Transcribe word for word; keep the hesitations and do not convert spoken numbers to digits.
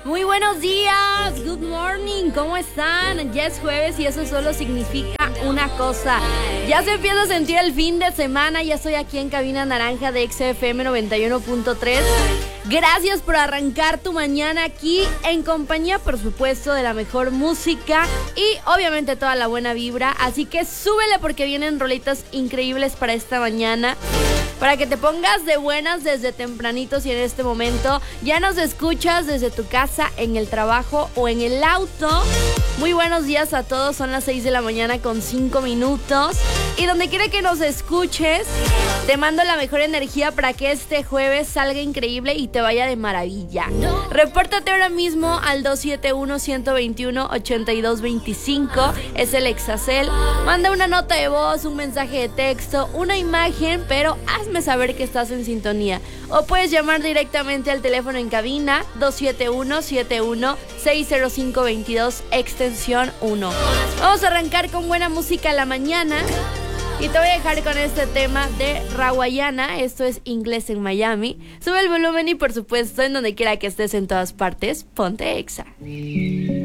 Muy buenos días, good morning, ¿cómo están? Ya es jueves y eso solo significa una cosa. Ya se empieza a sentir el fin de semana, ya estoy aquí en Cabina Naranja de X F M noventa y uno punto tres. Gracias por arrancar tu mañana aquí en compañía, por supuesto, de la mejor música y obviamente toda la buena vibra. Así que súbele porque vienen rolitas increíbles para esta mañana, para que te pongas de buenas desde tempranitos y en este momento ya nos escuchas desde tu casa, en el trabajo o en el auto. Muy buenos días a todos, son las seis de la mañana con cinco minutos y donde quiera que nos escuches, te mando la mejor energía para que este jueves salga increíble y te vaya de maravilla. Repórtate ahora mismo al dos siete uno, uno dos uno, ocho dos dos cinco, es el Exacel. Manda una nota de voz, un mensaje de texto, una imagen, pero hazme saber que estás en sintonía. O puedes llamar directamente al teléfono en cabina dos siete uno, siete uno seis cero cinco dos dos, extensión uno. Vamos a arrancar con buena música a la mañana y te voy a dejar con este tema de Rawayana. Esto es Inglés en Miami. Sube el volumen y por supuesto en donde quiera que estés en todas partes, ponte Exa.